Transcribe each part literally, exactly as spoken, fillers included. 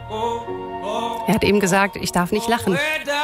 Er hat eben gesagt, ich darf nicht lachen.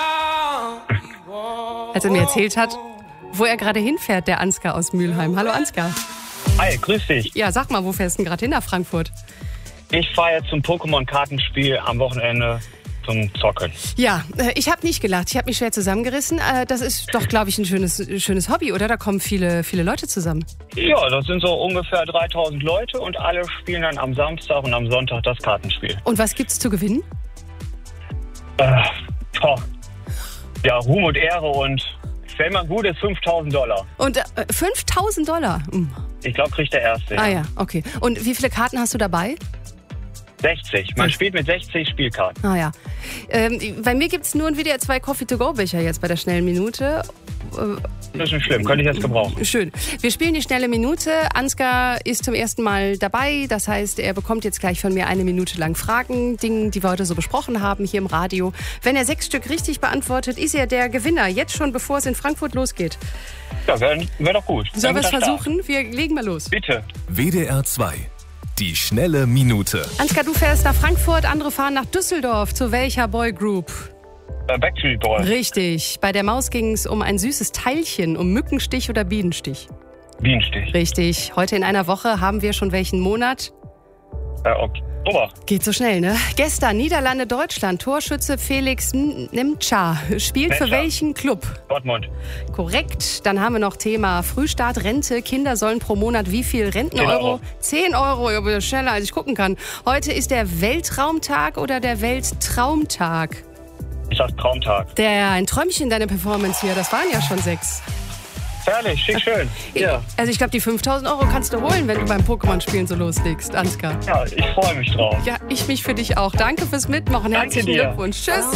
Als er mir erzählt hat, wo er gerade hinfährt, der Ansgar aus Mülheim. Hallo Ansgar. Hi, grüß dich. Ja, sag mal, wo fährst du denn gerade hin nach Frankfurt? Ich fahre jetzt zum Pokémon-Kartenspiel am Wochenende zum Zocken. Ja, äh, ich habe nicht gelacht. Ich habe mich schwer zusammengerissen. Äh, das ist doch, glaube ich, ein schönes, schönes Hobby, oder? Da kommen viele, viele Leute zusammen. Ja, das sind so ungefähr dreitausend Leute und alle spielen dann am Samstag und am Sonntag das Kartenspiel. Und was gibt's zu gewinnen? Äh, boah. Ja, Ruhm und Ehre und wenn man gut ist, fünftausend Dollar. Und äh, fünftausend Dollar? Hm. Ich glaube, kriegt der Erste. Ah ja, okay. Und wie viele Karten hast du dabei? sechzig. Man spielt mit sechzig Spielkarten. Ah ja. Ähm, bei mir gibt es nur einen W D R zwei Coffee-to-go-Becher jetzt bei der schnellen Minute. Das ist nicht schlimm, könnte ich jetzt gebrauchen. Schön. Wir spielen die schnelle Minute. Ansgar ist zum ersten Mal dabei. Das heißt, er bekommt jetzt gleich von mir eine Minute lang Fragen, Dinge, die wir heute so besprochen haben hier im Radio. Wenn er sechs Stück richtig beantwortet, ist er der Gewinner. Jetzt schon, bevor es in Frankfurt losgeht. Ja, wäre wär doch gut. Sollen wir es versuchen? Wir legen mal los. Bitte. W D R zwei. Die schnelle Minute. Ansgar, du fährst nach Frankfurt, andere fahren nach Düsseldorf. Zu welcher Boygroup? Äh, Backstreet Boys. Richtig. Bei der Maus ging es um ein süßes Teilchen, um Mückenstich oder Bienenstich. Bienenstich. Richtig. Heute in einer Woche haben wir schon welchen Monat? Äh, Oktober. Geht so schnell, ne? Gestern Niederlande, Deutschland. Torschütze Felix Nemca spielt für Nemca. welchen Club? Dortmund. Korrekt. Dann haben wir noch Thema Frühstart, Rente. Kinder sollen pro Monat wie viel Renteneuro? zehn Euro. Ja, aber schneller als ich gucken kann. Heute ist der Weltraumtag oder der Welttraumtag? Ich sag Traumtag. Der ein Träumchen, deine Performance hier. Das waren ja schon sechs. Herrlich, schick, schön. Ja. Also ich glaube, die fünftausend Euro kannst du holen, wenn du beim Pokémon-Spielen so loslegst, Ansgar. Ja, ich freue mich drauf. Ja, ich mich für dich auch. Danke fürs Mitmachen. Danke Herzlichen dir. Glückwunsch. Tschüss.